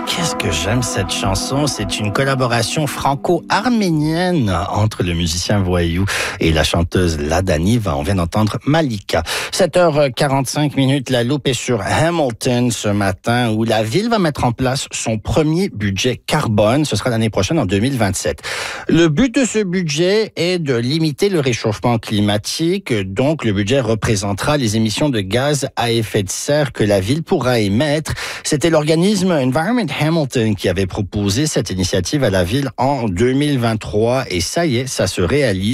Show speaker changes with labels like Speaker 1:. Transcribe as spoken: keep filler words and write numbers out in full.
Speaker 1: Qu'est-ce que j'aime cette chanson. C'est une collaboration franco-arménienne entre le musicien voyou et la chanteuse Lada Niva. On vient d'entendre Malika. sept heures quarante-cinq minutes, la loupe est sur Hamilton ce matin où la ville va mettre en place son premier budget carbone. Ce sera l'année prochaine en deux mille vingt-sept. Le but de ce budget est de limiter le réchauffement climatique. Donc, le budget représentera les émissions de gaz à effet de serre que la ville pourra émettre. C'était l'organisme Environment Hamilton qui avait proposé cette initiative à la ville en deux mille vingt-trois et ça y est, ça se réalise.